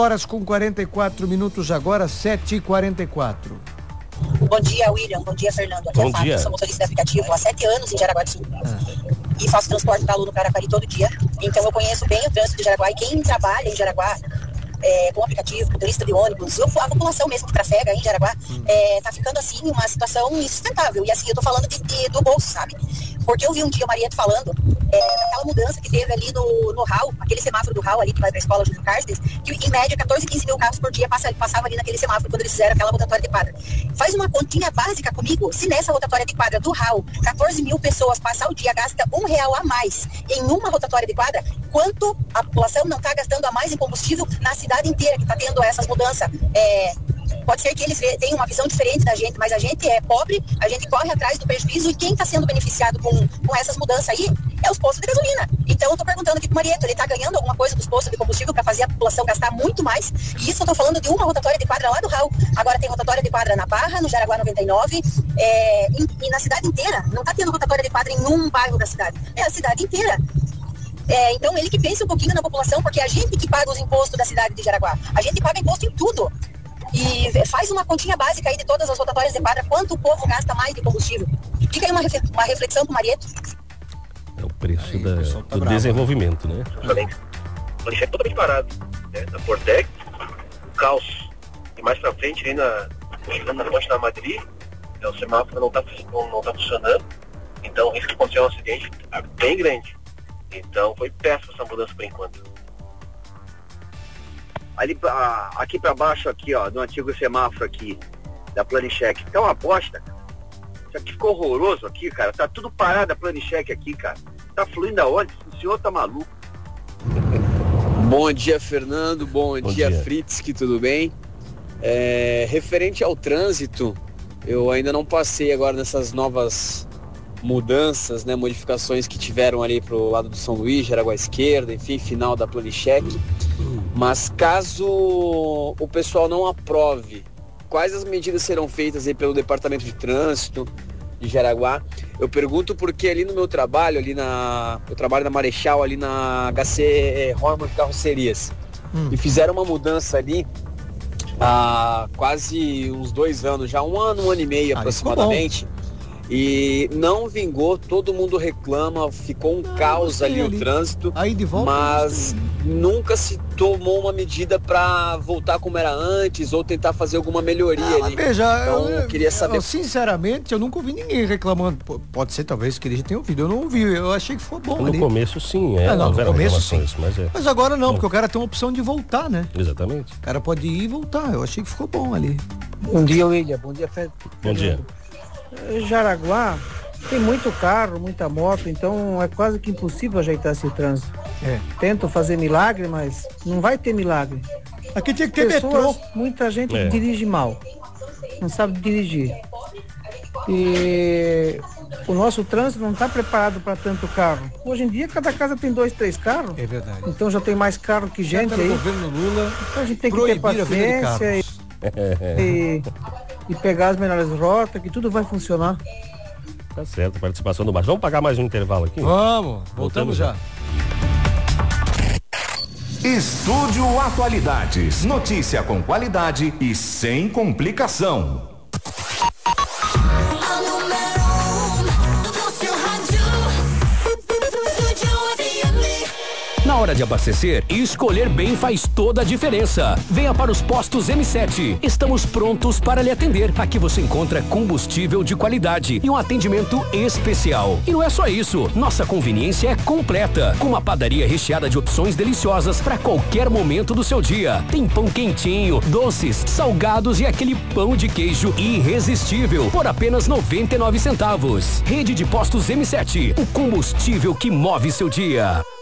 7h44, agora 7h44. Bom dia, William. Bom dia, Fernando. Aqui é a Fábio, sou motorista de aplicativo há 7 anos em Jaraguá do Sul. E faço transporte para aluno Caraquari todo dia. Então eu conheço bem o trânsito de Jaraguá. E quem trabalha em Jaraguá com aplicativo, motorista de ônibus, a população mesmo que trafega em Jaraguá, tá ficando assim uma situação insustentável. E assim, eu tô falando do bolso, sabe? Porque eu vi um dia o Marieto falando daquela mudança que teve ali no RAU, aquele semáforo do RAU ali que vai pra escola Júlio Carstens, que em média 14, 15 mil carros por dia passava ali naquele semáforo quando eles fizeram aquela rotatória de quadra. Faz uma continha básica comigo, se nessa rotatória de quadra do RAU, 14 mil pessoas passar o dia, gasta R$1 a mais em uma rotatória de quadra, quanto a população não tá gastando a mais em combustível na cidade inteira que tá tendo essas mudanças. Pode ser que eles tenham uma visão diferente da gente, mas a gente é pobre, a gente corre atrás do prejuízo e quem está sendo beneficiado com essas mudanças aí é os postos de gasolina. Então eu tô perguntando aqui pro Marieto, ele tá ganhando alguma coisa dos postos de combustível para fazer a população gastar muito mais? E isso eu tô falando de uma rotatória de quadra lá do RAU. Agora tem rotatória de quadra na Barra, no Jaraguá 99, e na cidade inteira. Não tá tendo rotatória de quadra em um bairro da cidade, é a cidade inteira. Então ele que pense um pouquinho na população, porque é a gente que paga os impostos da cidade de Jaraguá. A gente paga imposto em tudo. E faz uma continha básica aí de todas as rotatórias de quadra, quanto o povo gasta mais de combustível. Fica aí uma reflexão pro Marieto. É o preço do desenvolvimento, né? O Planechec é totalmente parado, né? Na Portec, o caos. E mais pra frente, aí chegando na ponte da Madrid, o semáforo não tá funcionando. Então o risco de acontecer um acidente é bem grande. Então foi péssima essa mudança por enquanto. Ali, aqui pra baixo, aqui, ó, do antigo semáforo aqui, da Planechec, tá uma bosta, cara. Isso aqui ficou horroroso aqui, cara. Tá tudo parado a Planechec aqui, cara. Tá fluindo aonde? O senhor tá maluco. Bom dia, Fernando. Bom dia, Fritz, que tudo bem? Referente ao trânsito, eu ainda não passei agora nessas novas mudanças, né, modificações que tiveram ali pro lado do São Luís, Jaraguá Esquerda, enfim, final da Planechec. Mas caso o pessoal não aprove, quais as medidas serão feitas aí pelo Departamento de Trânsito de Jaraguá? Eu pergunto porque ali no meu trabalho, eu trabalho na Marechal, ali na HC Horman Carrocerias, e fizeram uma mudança ali há quase uns 2 anos, já um ano e meio aproximadamente. E não vingou, todo mundo reclama, ficou um caos ali o trânsito, aí de volta, mas nunca se tomou uma medida para voltar como era antes ou tentar fazer alguma melhoria ali. Veja, então, eu queria saber. Sinceramente, eu nunca ouvi ninguém reclamando. Pode ser, talvez, que ele já tenha ouvido. Eu não ouvi, eu achei que foi bom. No começo, sim. No começo, sim. Mas agora não, porque o cara tem uma opção de voltar, né? Exatamente. O cara pode ir e voltar. Eu achei que ficou bom ali. Bom dia, William. Bom dia, Fred. Bom dia. Jaraguá tem muito carro, muita moto, então é quase que impossível ajeitar esse trânsito. Tentam fazer milagre, mas não vai ter milagre. Aqui tinha que ter metrô. Muita gente dirige mal, não sabe dirigir. E o nosso trânsito não está preparado para tanto carro. Hoje em dia cada casa tem 2, 3 carros. É verdade. Então já tem mais carro que gente aí. O governo Lula, então a gente tem que ter paciência e pegar as melhores rotas, que tudo vai funcionar. Tá certo, a participação do Márcio. Vamos pagar mais um intervalo aqui? Vamos, voltamos já. Estúdio Atualidades. Notícia com qualidade e sem complicação. Na hora de abastecer, escolher bem faz toda a diferença. Venha para os postos M7. Estamos prontos para lhe atender. Aqui você encontra combustível de qualidade e um atendimento especial. E não é só isso. Nossa conveniência é completa, com uma padaria recheada de opções deliciosas para qualquer momento do seu dia. Tem pão quentinho, doces, salgados e aquele pão de queijo irresistível por apenas 99 centavos. Rede de postos M7, o combustível que move seu dia.